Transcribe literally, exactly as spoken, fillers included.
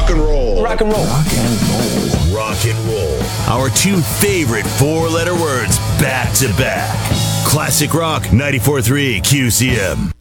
Rock and roll. Rock and roll. Rock and roll. Rock and roll. Our two favorite four-letter words back to back. Classic Rock ninety-four point three Q C M.